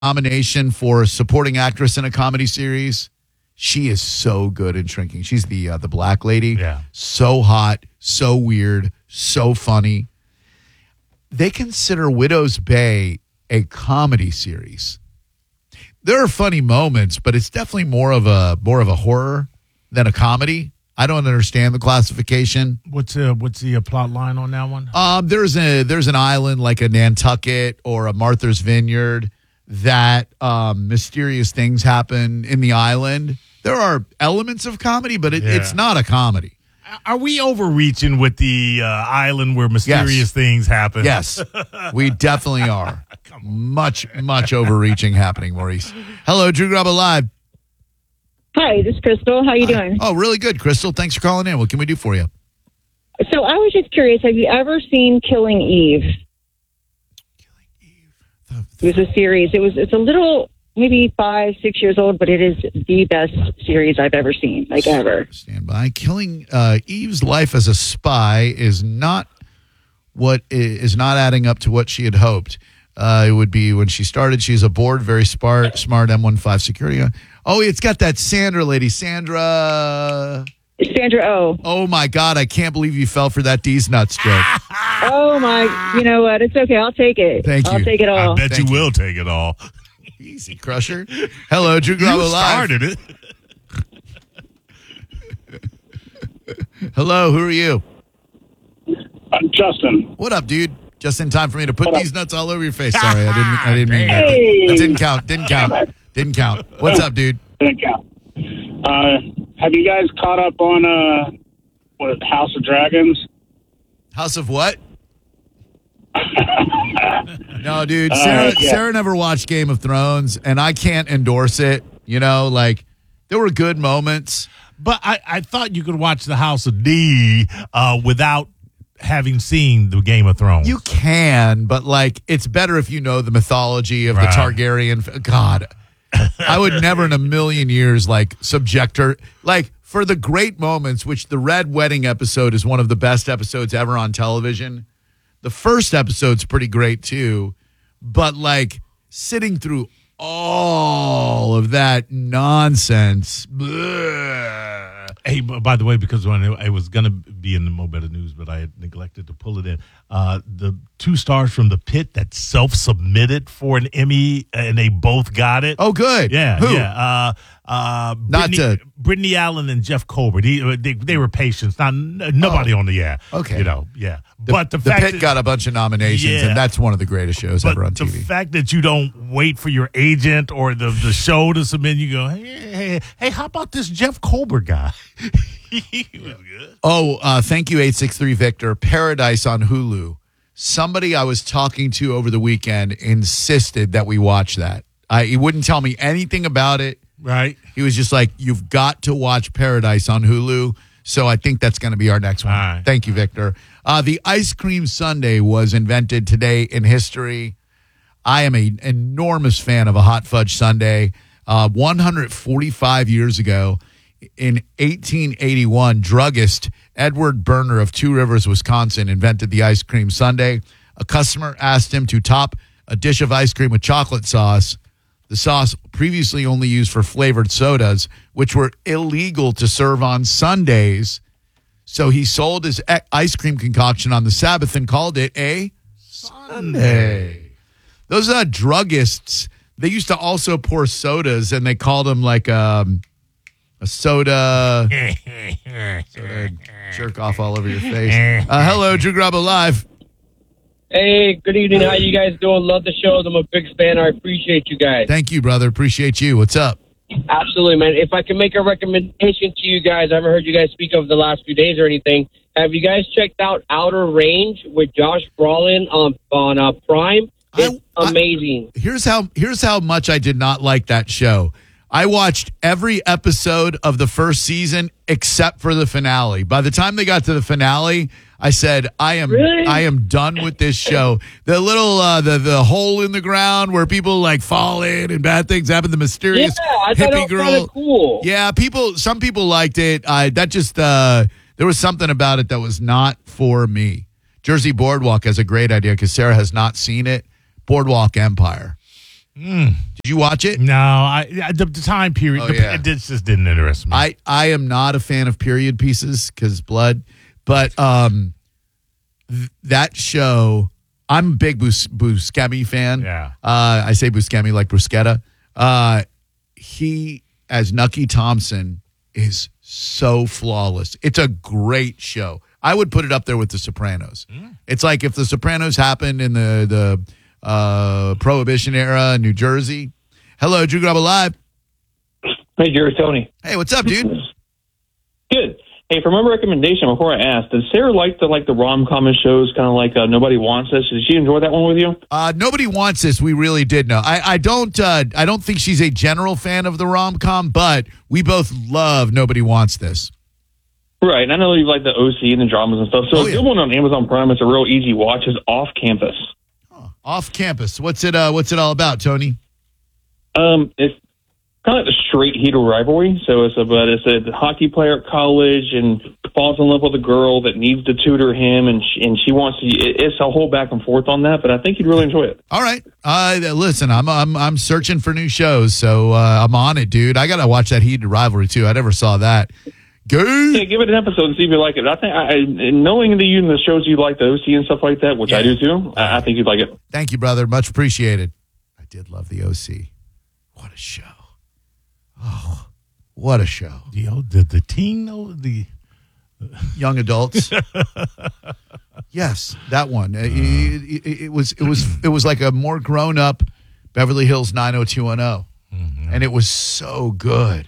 nomination for supporting actress in a comedy series. She is so good in Shrinking. She's the black lady. Yeah. So hot, so weird, so funny. They consider Widow's Bay a comedy series. There are funny moments, but it's definitely more of a horror than a comedy. I don't understand the classification. What's the plot line on that one? There's an island like a Nantucket or a Martha's Vineyard that mysterious things happen in the island. There are elements of comedy, but it's not a comedy. Are we overreaching with the island where mysterious things happen? Yes, we definitely are. Much overreaching happening, Maurice. Hello, Drew Grabo Live. Hi, this is Crystal. How you doing? Oh, really good, Crystal. Thanks for calling in. What can we do for you? So I was just curious, have you ever seen Killing Eve? It was a series. It's a little, maybe 5-6 years old, but it is the best series I've ever seen, ever. Stand by. Killing Eve's life as a spy is not adding up to what she had hoped. It would be when she started. She's aboard, very smart M15 security. Oh, it's got that Sandra lady, Sandra Oh. Oh my God! I can't believe you fell for that D's nuts joke. Oh my! You know what? It's okay. I'll take it. Thank you. I'll take it all. I bet you will take it all. Easy, Crusher. Hello, Drew Grabo Live. You started it. Hello, who are you? I'm Justin. What up, dude? Just in time for me to put these nuts all over your face. Sorry, I didn't mean that. Hey. That didn't count. What's up, dude? Didn't count. Have you guys caught up on House of Dragons? House of what? No, dude. Sarah never watched Game of Thrones, and I can't endorse it. You know, there were good moments. But I thought you could watch the House of D without having seen the Game of Thrones. You can, but it's better if you know the mythology of the Targaryen. God, I would never in a million years subject her for the great moments, which the Red Wedding episode is one of the best episodes ever on television. The first episode's pretty great too, but sitting through all of that nonsense. Bleh. Hey, by the way, because when it was going to be in the Mo Better News, but I had neglected to pull it in, the 2 stars from The Pit that self-submitted for an Emmy, and they both got it. Oh, good. Yeah, Who? yeah. Brittany Allen and Jeff Colbert. They were patients. Nobody on the air. Okay. Yeah. But the Pit got a bunch of nominations, and that's one of the greatest shows ever on TV. The fact that you don't wait for your agent or the show to submit, you go, hey, how about this Jeff Colbert guy? He was good. Oh, thank you, 863 Victor. Paradise on Hulu. Somebody I was talking to over the weekend insisted that we watch that. He wouldn't tell me anything about it. Right. He was just like, you've got to watch Paradise on Hulu. So I think that's going to be our next one. Right. Thank you, Victor. The ice cream sundae was invented today in history. I am an enormous fan of a hot fudge sundae. 145 years ago, in 1881, druggist Edward Berner of Two Rivers, Wisconsin, invented the ice cream sundae. A customer asked him to top a dish of ice cream with chocolate sauce. The sauce previously only used for flavored sodas, which were illegal to serve on Sundays. So he sold his ice cream concoction on the Sabbath and called it a sundae. Those druggists, they used to also pour sodas, and they called them a soda. Jerk off all over your face. Hello, Drew Grabo Live. Hey, good evening. How you guys doing? Love the shows. I'm a big fan. I appreciate you guys. Thank you, brother. Appreciate you. What's up? Absolutely, man. If I can make a recommendation to you guys, I haven't heard you guys speak of the last few days or anything. Have you guys checked out Outer Range with Josh Brolin on Prime? It's amazing. Here's how much I did not like that show. I watched every episode of the first season except for the finale. By the time they got to the finale, I said, I am done with this show. The little the hole in the ground where people fall in and bad things happen. The mysterious hippie girl. Cool. Yeah, some people liked it. There was something about it that was not for me. Jersey Boardwalk has a great idea because Sarah has not seen it. Boardwalk Empire. Did you watch it? No, the time period, Oh, yeah. it just didn't interest me. I am not a fan of period pieces because blood, but that show, I'm a big Buscemi fan. Yeah. I say Buscemi like bruschetta. He, as Nucky Thompson, is so flawless. It's a great show. I would put it up there with The Sopranos. It's like if The Sopranos happened in the Prohibition era in New Jersey. Hello, Drew Grubba Live. Hey, Jerry, Tony. Hey, what's up, dude? Good. Hey, for my recommendation, before I ask, does Sarah like the rom-com shows, kind of like Nobody Wants Us? Did she enjoy that one with you? Nobody Wants This. We really did know. I don't think she's a general fan of the rom-com, but we both love Nobody Wants This. Right. And I know you like the OC and the dramas and stuff. So a good one on Amazon Prime, it's a real easy watch, is Off Campus. Off Campus. What's it all about, Tony? It's kind of like a straight hero rivalry. So it's a hockey player at college and falls in love with a girl that needs to tutor him, and she wants to. It's a whole back and forth on that, but I think you'd really enjoy it. All right. Listen, I'm searching for new shows, so I'm on it, dude. I gotta watch that heated rivalry too. I never saw that. Good. Yeah, give it an episode and see if you like it. I think, knowing that you and the shows you like, the OC and stuff like that, which I do too, I think you'd like it. Thank you, brother. Much appreciated. I did love the OC. What a show. Oh, what a show. The teen, the young adults. Yes, that one. It was like a more grown up Beverly Hills 90210, and it was so good.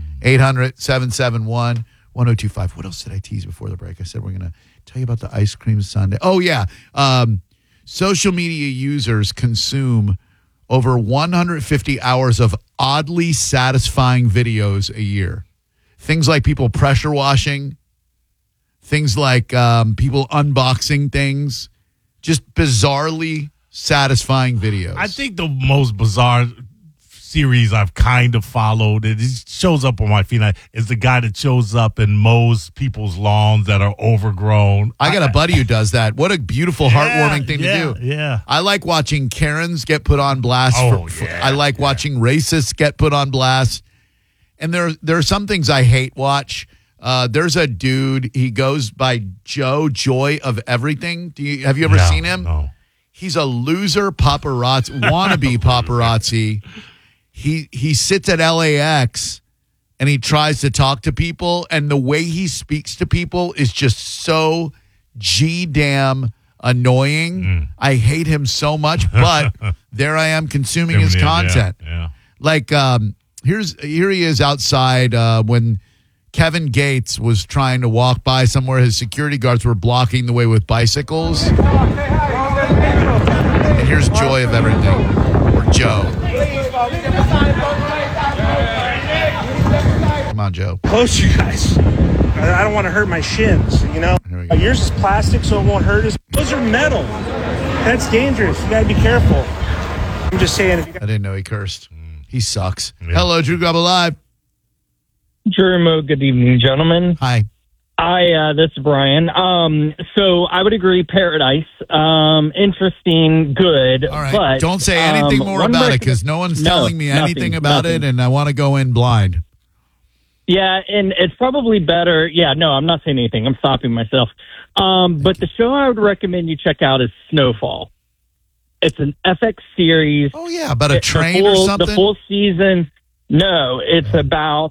800-771-1025. What else did I tease before the break? I said we're going to tell you about the ice cream sundae. Oh, yeah. Social media users consume over 150 hours of oddly satisfying videos a year. Things like people pressure washing, things like people unboxing things, just bizarrely satisfying videos. I think the most bizarre series I've kind of followed, it shows up on my feed, is the guy that shows up and mows people's lawns that are overgrown. I got a buddy who does that. What a beautiful, heartwarming thing to do. Yeah. I like watching Karens get put on blast. I like watching racists get put on blast. And there are some things I hate watch. There's a dude, he goes by Joe Joy of Everything. Have you ever seen him? No. He's a loser paparazzi, wannabe paparazzi. He sits at LAX and he tries to talk to people, and the way he speaks to people is just so damn annoying. I hate him so much, but there I am consuming his content. Yeah. Like here he is outside when Kevin Gates was trying to walk by somewhere. His security guards were blocking the way with bicycles. And here's Joy of Everything, or Joe. Come on, Joe. Close, you guys. I don't want to hurt my shins, you know? Yours is plastic, so it won't hurt us. Those are metal. That's dangerous. You got to be careful. I'm just saying. I didn't know he cursed. He sucks. Yeah. Hello, Drew Grubba Live. Drew, good evening, gentlemen. Hi. This is Brian. So I would agree, Paradise. Interesting, good. All right. But don't say anything more about it, because no one's telling me anything about it, and I want to go in blind. Yeah, and it's probably better. Yeah, no, I'm not saying anything. I'm stopping myself. But the show I would recommend you check out is Snowfall. It's an FX series. Oh, yeah, about a train or something? The full season. No, it's about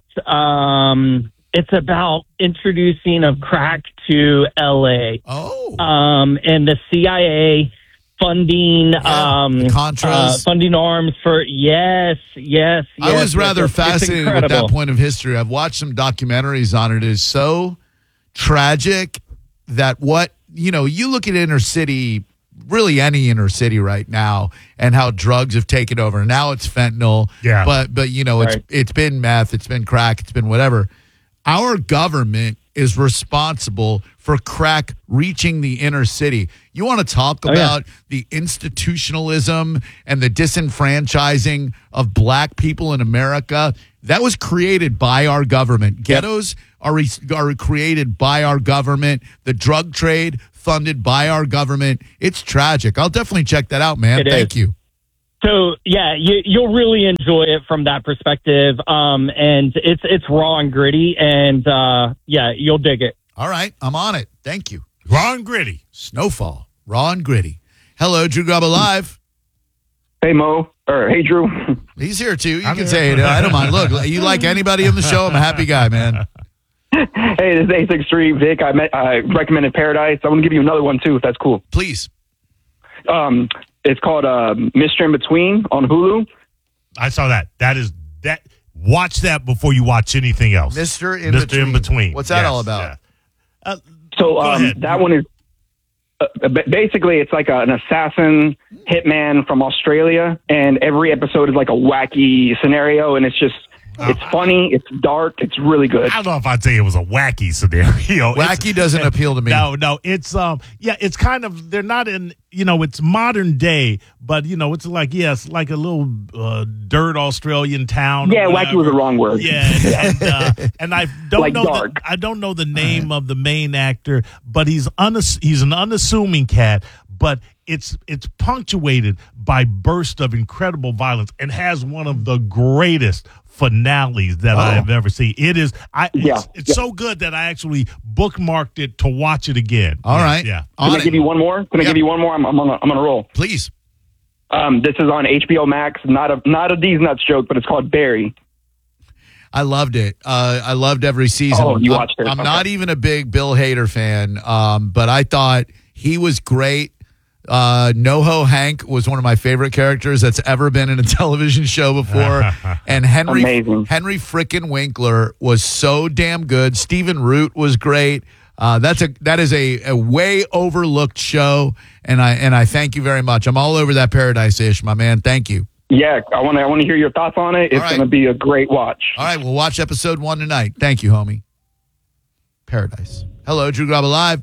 introducing of crack to LA. Oh. And the CIA funding the Contras. funding arms for yes. I was rather fascinated with that point of history. I've watched some documentaries on it. It is so tragic that you look at inner city, really any inner city right now, and how drugs have taken over. Now it's fentanyl. Yeah. But it's been meth, it's been crack, it's been whatever. Our government is responsible for crack reaching the inner city. You want to talk about the institutionalism and the disenfranchising of black people in America? That was created by our government. Ghettos are created by our government. The drug trade funded by our government. It's tragic. I'll definitely check that out, man. Thank you. So yeah, you'll really enjoy it from that perspective. And it's raw and gritty, and yeah, you'll dig it. All right, I'm on it. Thank you. Raw and gritty. Snowfall, raw and gritty. Hello, Drew Grubba Live. Hey, Mo. Or hey, Drew. He's here, too. You can say it. I don't mind. Look, you like anybody on the show, I'm a happy guy, man. Hey, this is A63 Vic. I recommended Paradise. I want to give you another one, too, if that's cool. Please. It's called Mr. In Between on Hulu. I saw that. That. Watch that before you watch anything else. Mr. In Between. What's that all about? Yeah. So that one is basically it's like an assassin hitman from Australia, and every episode is like a wacky scenario, and it's funny, it's dark, it's really good. I don't know if I'd say it was a wacky scenario. Wacky doesn't appeal to me. No, it's it's kind of, they're not in, it's modern day, but it's like, it's like a little dirt Australian town. Yeah, wacky was the wrong word. Yeah, and I don't like know dark. I don't know the name of the main actor, but he's an unassuming cat, but it's punctuated by bursts of incredible violence and has one of the greatest finales that I have ever seen. It is it's so good that I actually bookmarked it to watch it again. All right. Yeah. Can I give you one more? Give you one more? I'm on a roll. Please. This is on HBO Max. Not a D's Nuts joke, but it's called Barry. I loved it. I loved every season. Oh, you watched it. I'm not even a big Bill Hader fan, but I thought he was great. NoHo Hank was one of my favorite characters that's ever been in a television show before. And Henry frickin' Winkler was so damn good. Stephen Root was great. That is a way overlooked show, and I thank you very much. I'm all over that Paradise-ish, my man. Thank you. Yeah, I want to hear your thoughts on it. It's going to be a great watch. All right, we'll watch episode 1 tonight. Thank you, homie. Paradise. Hello, Drew Grubba Live.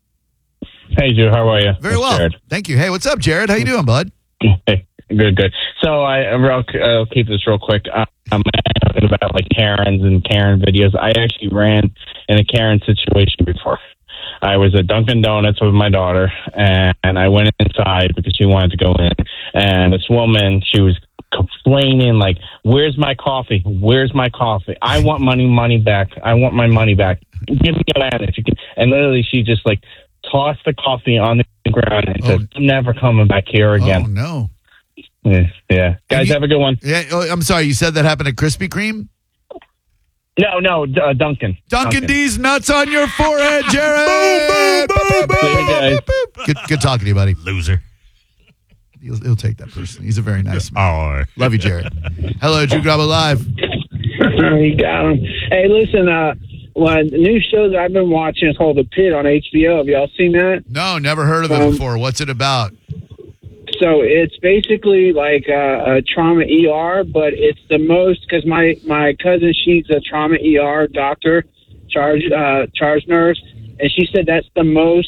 Hey, Drew. How are you? Very well. Jared. Thank you. Hey, what's up, Jared? How you doing, bud? Hey, good. So I'll keep this real quick. I'm talking about like Karens and Karen videos. I actually ran in a Karen situation before. I was at Dunkin' Donuts with my daughter, and I went inside because she wanted to go in. And this woman, she was complaining like, "Where's my coffee? Where's my coffee? I want money back. I want my money back. Give me a land if you can." And literally, she just like tossed the coffee on the ground and said, "I'm never coming back here again." Oh no! Yeah. Guys, have a good one. Yeah. I'm sorry. You said that happened at Krispy Kreme? No, Dunkin'. Dunkin' D's nuts on your forehead, Jared. Boom, boom, boom. Good talking to you, buddy. Loser. He'll take that person. He's a very nice man. All right. Love you, Jared. Hello, Drew Grubba Live. You got him. Hey, listen, one new show that I've been watching is called The Pit on HBO. Have y'all seen that? No, never heard of it before. What's it about? So it's basically like a trauma ER, but it's the most, because my cousin, she's a trauma ER doctor, charge nurse, and she said that's the most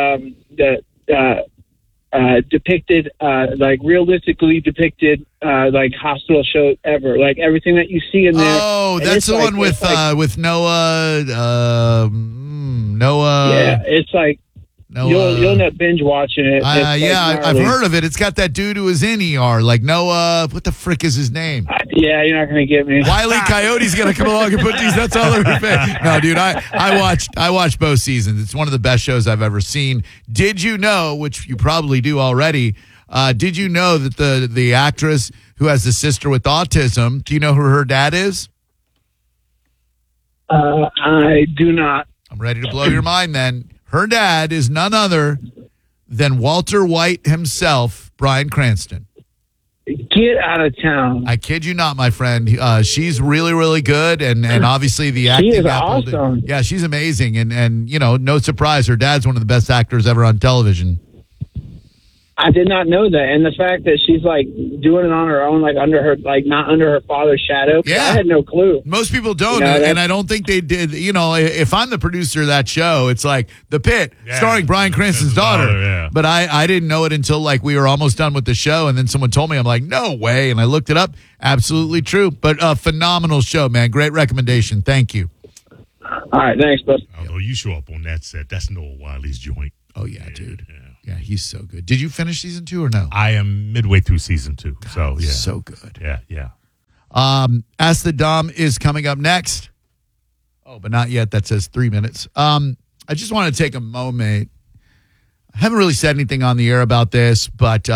depicted, like realistically depicted, like hospital show ever. Like everything that you see in there. Oh, that's the one with Noah. Noah. Yeah, it's like. You'll end up binge watching it. I've heard of it. It's got that dude who was in ER, like Noah. What the frick is his name? Yeah, you're not going to get me. Wile E. Coyote's going to come along and put these nuts all over your face. No, dude, I watched both seasons. It's one of the best shows I've ever seen. Did you know, which you probably do already, did you know that the actress who has the sister with autism, do you know who her dad is? I do not. I'm ready to blow your mind then. Her dad is none other than Walter White himself, Bryan Cranston. Get out of town. I kid you not, my friend. She's really, really good, and obviously the acting. She is awesome. Yeah, she's amazing, and no surprise, her dad's one of the best actors ever on television. I did not know that, and the fact that she's like doing it on her own, like under her, like not under her father's shadow. Yeah, I had no clue. Most people don't, and I don't think they did. If I'm the producer of that show, it's like The Pit, starring Bryan Cranston's daughter. Yeah. But I didn't know it until like we were almost done with the show, and then someone told me. I'm like, no way, and I looked it up. Absolutely true, but a phenomenal show, man. Great recommendation. Thank you. All right, thanks, bud. Although you show up on that set, that's Noah Wiley's joint. Oh yeah, dude. Yeah, he's so good. Did you finish season 2 or no? I am midway through season 2. So, yeah. So good. Yeah. Ask the Dom is coming up next. Oh, but not yet. That says 3 minutes. I just want to take a moment. I haven't really said anything on the air about this, but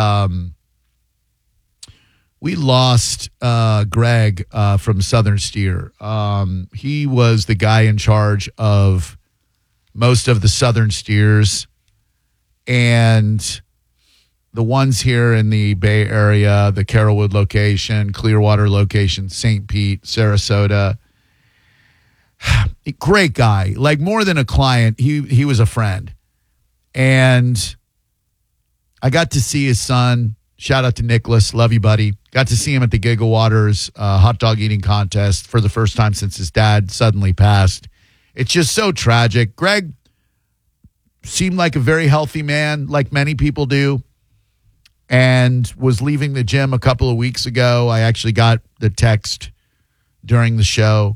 we lost Greg from Southern Steer. He was the guy in charge of most of the Southern Steers, and the ones here in the Bay Area, the Carrollwood location, Clearwater location, St. Pete, Sarasota. Great guy. Like, more than a client, he was a friend. And I got to see his son. Shout out to Nicholas. Love you, buddy. Got to see him at the Gigawaters hot dog eating contest for the first time since his dad suddenly passed. It's just so tragic. Greg seemed like a very healthy man, like many people do, and was leaving the gym a couple of weeks ago. I actually got the text during the show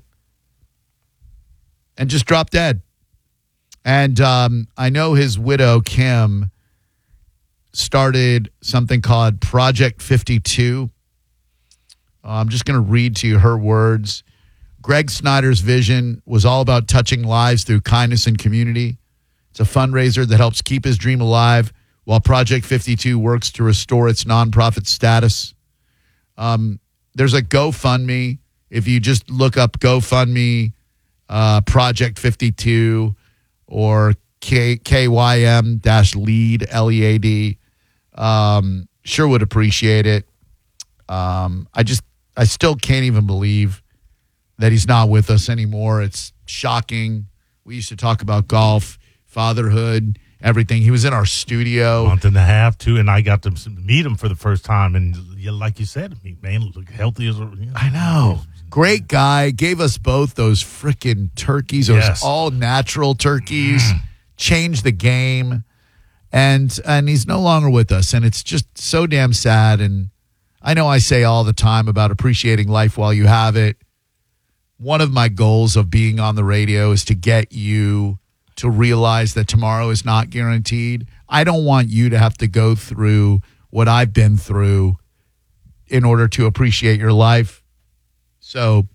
and just dropped dead. And I know his widow, Kim, started something called Project 52. I'm just going to read to you her words. Greg Snyder's vision was all about touching lives through kindness and community. It's a fundraiser that helps keep his dream alive while Project 52 works to restore its nonprofit status. There's a GoFundMe. If you just look up GoFundMe, Project 52, or KYM-lead, LEAD, sure would appreciate it. I still can't even believe that he's not with us anymore. It's shocking. We used to talk about golf, fatherhood, everything. He was in our studio. A month and a half, too, and I got to meet him for the first time. And like you said, man, look healthy as I know. Great guy. Gave us both those freaking turkeys, those all natural turkeys. Changed the game. And he's no longer with us. And it's just so damn sad. And I know I say all the time about appreciating life while you have it. One of my goals of being on the radio is to get you to realize that tomorrow is not guaranteed. I don't want you to have to go through what I've been through in order to appreciate your life. So,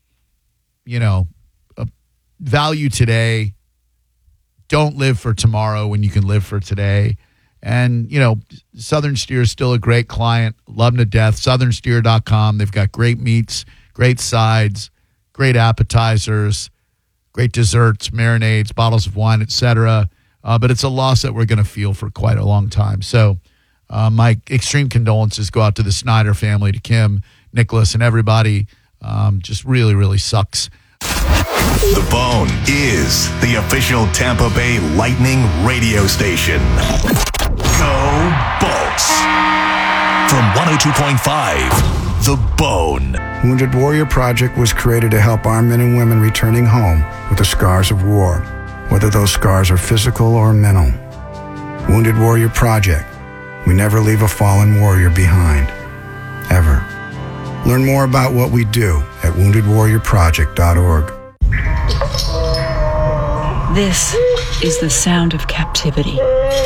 value today. Don't live for tomorrow when you can live for today. And, Southern Steer is still a great client. Love them to death. SouthernSteer.com. They've got great meats, great sides, great appetizers, great desserts, marinades, bottles of wine, etc. But it's a loss that we're going to feel for quite a long time. So my extreme condolences go out to the Snyder family, to Kim, Nicholas, and everybody. Just really, really sucks. The Bone is the official Tampa Bay Lightning radio station. Go Bolts. From 102.5, The Bone. Wounded Warrior Project was created to help our men and women returning home with the scars of war, whether those scars are physical or mental. Wounded Warrior Project. We never leave a fallen warrior behind. Ever. Learn more about what we do at woundedwarriorproject.org. This is the sound of captivity.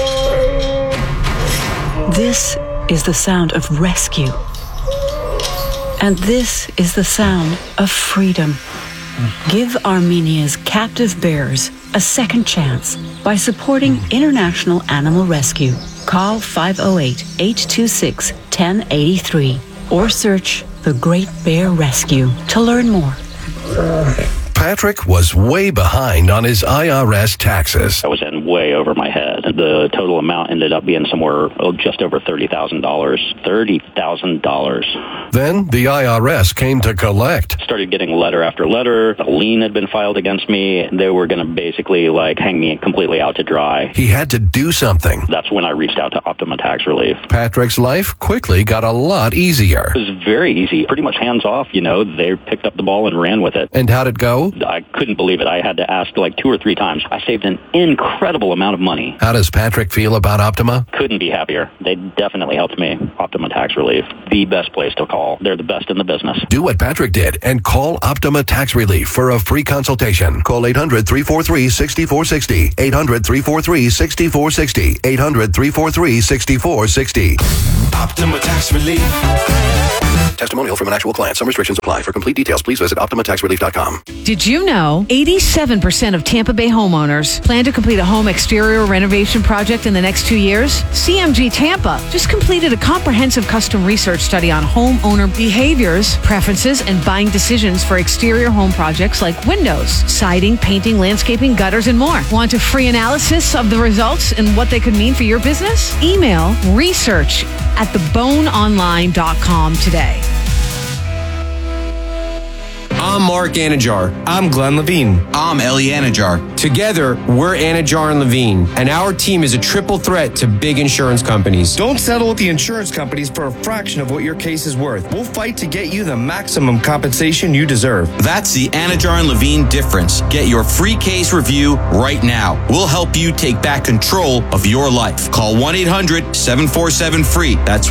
This is the sound of rescue. And this is the sound of freedom. Give Armenia's captive bears a second chance by supporting International Animal Rescue. Call 508-826-1083 or search The Great Bear Rescue to learn more. Patrick was way behind on his IRS taxes. I was in way over my head. The total amount ended up being somewhere just over $30,000. $30,000. Then the IRS came to collect. Started getting letter after letter. A lien had been filed against me. They were going to basically hang me completely out to dry. He had to do something. That's when I reached out to Optima Tax Relief. Patrick's life quickly got a lot easier. It was very easy. Pretty much hands off, They picked up the ball and ran with it. And how'd it go? you? I couldn't believe it. I had to ask like 2 or 3 times. I saved an incredible amount of money. How does Patrick feel about Optima? Couldn't be happier. They definitely helped me. Optima Tax Relief, the best place to call. They're the best in the business. Do what Patrick did and call Optima Tax Relief for a free consultation. Call 800-343-6460. 800-343-6460. 800-343-6460. Optima Tax Relief. Testimonial from an actual client. Some restrictions apply. For complete details, please visit OptimaTaxRelief.com. Did you know 87% of Tampa Bay homeowners plan to complete a home exterior renovation project in the next 2 years? CMG Tampa just completed a comprehensive custom research study on homeowner behaviors, preferences, and buying decisions for exterior home projects like windows, siding, painting, landscaping, gutters, and more. Want a free analysis of the results and what they could mean for your business? Email research@theboneonline.com today. I'm Mark Anajar. I'm Glenn Levine. I'm Ellie Anajar. Together, we're Anajar and Levine, and our team is a triple threat to big insurance companies. Don't settle with the insurance companies for a fraction of what your case is worth. We'll fight to get you the maximum compensation you deserve. That's the Anajar and Levine difference. Get your free case review right now. We'll help you take back control of your life. Call 1-800-747-FREE. That's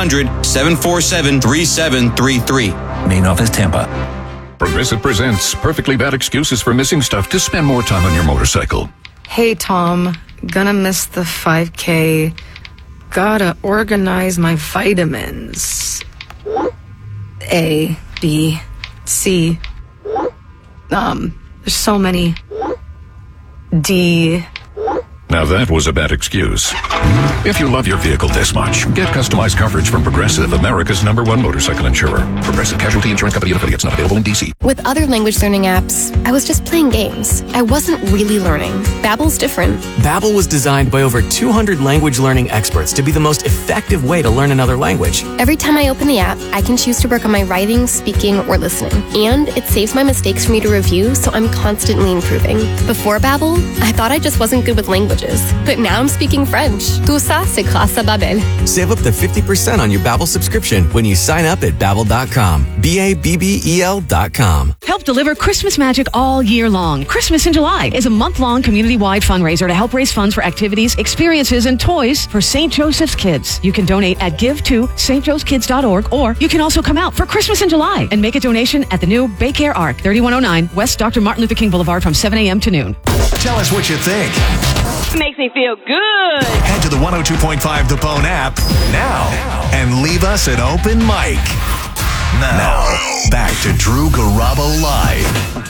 1-800-747-3733. Main office, Tampa. Progressive presents Perfectly Bad Excuses for Missing Stuff to spend more time on your motorcycle. Hey, Tom. Gonna miss the 5K. Gotta organize my vitamins. A, B, C. There's so many. D. Now that was a bad excuse. If you love your vehicle this much, get customized coverage from Progressive, America's #1 motorcycle insurer. Progressive Casualty Insurance Company and affiliates, not available in D.C. With other language learning apps, I was just playing games. I wasn't really learning. Babbel's different. Babbel was designed by over 200 language learning experts to be the most effective way to learn another language. Every time I open the app, I can choose to work on my writing, speaking, or listening. And it saves my mistakes for me to review, so I'm constantly improving. Before Babbel, I thought I just wasn't good with languages. But now I'm speaking French. Tout ça, c'est grâce à Babbel. Save up to 50% on your Babbel subscription when you sign up at Babbel.com. Babbel.com. Help deliver Christmas magic all year long. Christmas in July is a month-long community-wide fundraiser to help raise funds for activities, experiences, and toys for St. Joseph's Kids. You can donate at give2stjosephkids.org, or you can also come out for Christmas in July and make a donation at the new Baycare Arc, 3109 West Dr. Martin Luther King Boulevard from 7 a.m. to noon. Tell us what you think. Makes me feel good. Head to the 102.5 The Bone app now and leave us an open mic. Now, back to Drew Garabo Live.